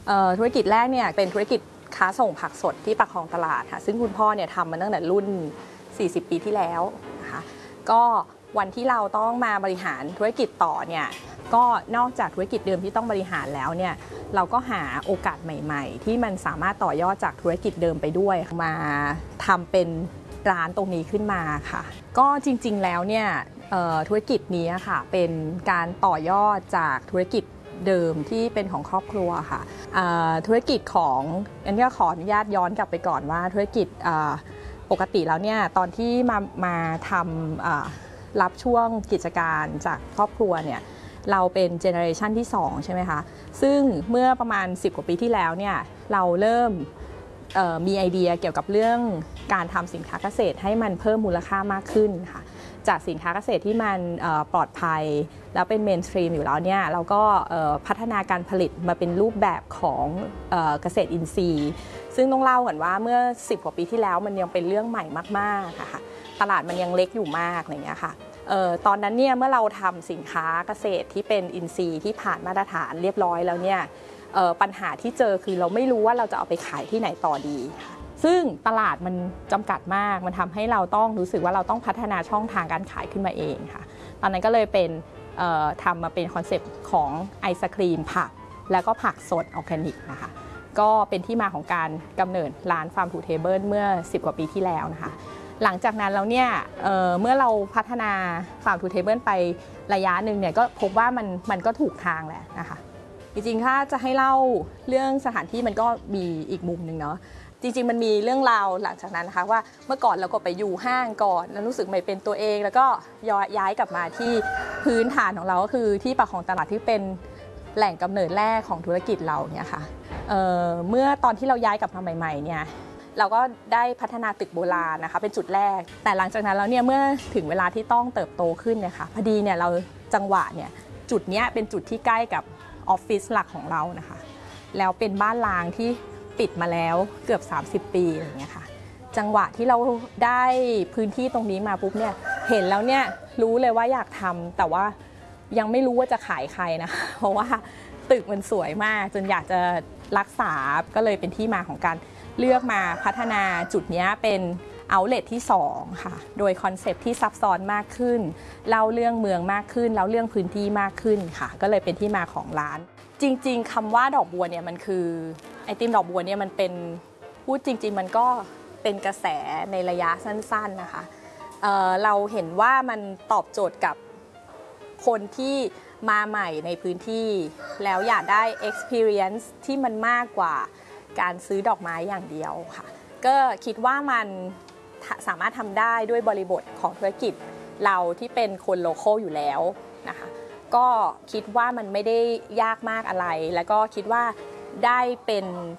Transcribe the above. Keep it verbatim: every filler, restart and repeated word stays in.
ธุรกิจแรกเนี่ยเป็นธุรกิจค้าส่งผักสดที่ปากคลองตลาดค่ะซึ่งคุณพ่อเนี่ยทำมาตั้งแต่รุ่นสี่สิบปีที่แล้วนะคะก็วันที่เราต้องมาบริหารธุรกิจต่อเนี่ยก็นอกจากธุรกิจเดิมที่ต้องบริหารแล้วเนี่ยเราก็หาโอกาสใหม่ๆที่มันสามารถต่อยอดจากธุรกิจเดิมไปด้วยมาทำเป็นร้านตรงนี้ขึ้นมาค่ะก็จริงๆแล้วเนี่ยธุรกิจนี้ค่ะเป็นการต่อยอดจากธุรกิจเดิมที่เป็นของครอบครัวค่ะธุรกิจของอันนี้ขออนุญาตย้อนกลับไปก่อนว่าธุรกิจปกติแล้วเนี่ยตอนที่มามาทำรับช่วงกิจการจากครอบครัวเนี่ยเราเป็นเจเนอเรชันที่สองใช่ไหมคะซึ่งเมื่อประมาณสิบกว่าปีที่แล้วเนี่ยเราเริ่มมีไอเดียเกี่ยวกับเรื่องการทำสินค้าเกษตรให้มันเพิ่มมูลค่ามากขึ้นค่ะจากสินค้าเกษตรที่มันปลอดภัยแล้วเป็นเมนสตรีมอยู่แล้วเนี่ยเราก็พัฒนาการผลิตมาเป็นรูปแบบของเกษตรอินทรีย์ซึ่งต้องเล่าก่อนว่าเมื่อสิบกว่าปีที่แล้วมันยังเป็นเรื่องใหม่มากๆค่ะตลาดมันยังเล็กอยู่มากอะไรอย่างเงี้ยค่ะตอนนั้นเนี่ยเมื่อเราทำสินค้าเกษตรที่เป็นอินทรีย์ที่ผ่านมาตรฐานเรียบร้อยแล้วเนี่ยปัญหาที่เจอคือเราไม่รู้ว่าเราจะเอาไปขายที่ไหนต่อดีซึ่งตลาดมันจำกัดมากมันทำให้เราต้องรู้สึกว่าเราต้องพัฒนาช่องทางการขายขึ้นมาเองค่ะตอนนั้นก็เลยเป็นทำมาเป็นคอนเซปต์ของไอศครีมผักแล้วก็ผักสดออร์แกนิกนะคะก็เป็นที่มาของการกำเนิดร้าน Farm to Table เมื่อสิบกว่าปีที่แล้วนะคะหลังจากนั้นแล้วเนี่ย เ, เมื่อเราพัฒนา Farm to Table ไประยะหนึ่งเนี่ยก็พบว่ามันมันก็ถูกทางแหละนะคะจริงๆถ้าจะให้เล่าเรื่องสถานที่มันก็มีอีกมุมหนึ่งเนาะจริงๆมันมีเรื่องราวหลังจากนั้นนะคะว่าเมื่อก่อนเราก็ไปอยู่ห้างก่อนแล้วรู้สึกไม่เป็นตัวเองแล้วก็ย้ายกลับมาที่พื้นฐานของเราก็คือที่ปากคลองตลาดที่เป็นแหล่งกำเนิดแรกของธุรกิจเราเนี่ยค่ะ เ, เมื่อตอนที่เราย้ายกลับมาใหม่ๆเนี่ยเราก็ได้พัฒนาตึกโบราณนะคะเป็นจุดแรกแต่หลังจากนั้นแล้วเนี่ยเมื่อถึงเวลาที่ต้องเติบโตขึ้นเนี่ยค่ะพอดีเนี่ยเราจังหวะเนี่ยจุดนี้เป็นจุดที่ใกล้กับออฟฟิศหลักของเรานะคะแล้วเป็นบ้านร้างที่ปิดมาแล้วเกือบสามสิบปีอะไรอย่างเงี้ยค่ะจังหวะที่เราได้พื้นที่ตรงนี้มาปุ๊บเนี่ยเห็นแล้วเนี่ยรู้เลยว่าอยากทำแต่ว่ายังไม่รู้ว่าจะขายใครนะคะเพราะว่าตึกมันสวยมากจนอยากจะรักษาก็เลยเป็นที่มาของการเลือกมาพัฒนาจุดนี้เป็นoutletที่สองค่ะโดยคอนเซปต์ที่ซับซ้อนมากขึ้นเล่าเรื่องเมืองมากขึ้นแล้วเรื่องพื้นที่มากขึ้นค่ะก็เลยเป็นที่มาของร้านจริงๆคำว่าดอกบัวเนี่ยมันคือไอติมดอกบัวเนี่ยมันเป็นพูดจริงๆมันก็เป็นกระแสในระยะสั้นๆนะคะ เอ่อ เราเห็นว่ามันตอบโจทย์กับคนที่มาใหม่ในพื้นที่แล้วอยากได้ experience ที่มันมากกว่าการซื้อดอกไม้อย่างเดียวค่ะก็คิดว่ามันสามารถทำได้ด้วยบริบทของธุรกิจเราที่เป็นคนโลคอลอยู่แล้วนะคะก็คิดว่ามันไม่ได้ยากมากอะไรแล้วก็คิดว่าได้เป็น